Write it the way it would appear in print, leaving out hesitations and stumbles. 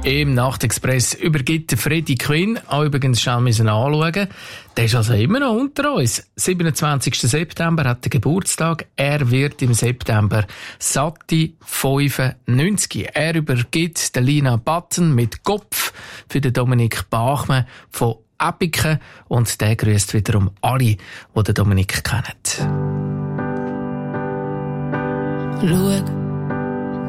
im Nachtexpress übergibt Freddy Quinn. Auch übrigens schnell anschauen. Der ist also immer noch unter uns. 27. September hat er Geburtstag. Er wird im September satte 95. Er übergibt der Lina Button mit Kopf für den Dominik Bachmann von Epiken. Und der grüßt wiederum alle, die den Dominik kennen. Schau